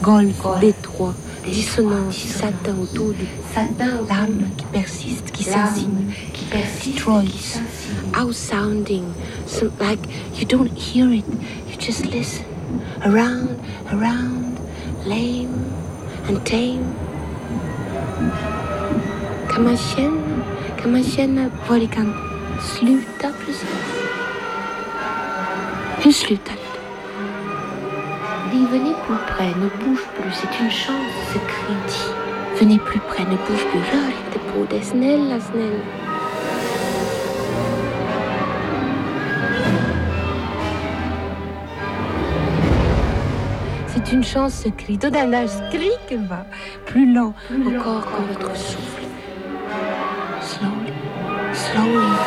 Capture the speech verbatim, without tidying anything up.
golfe, détroit, dissonance, satin autour du l'âme qui persiste, qui s'insinue, qui destroys, outsounding, so like you don't hear it, you just listen, around, around, lame and tame. Kan man känna, kan man känna var det kan sluta precis? Hur slutar det? Dis, venez plus près, ne bouge plus, c'est une chance, ce cri dit. Venez plus près, ne bouge plus, rör inte på det, snälla, snälla. C'est une chance, ce cri. Todala skriker va, plus lent, encore que votre souffle. Slowly, slowly.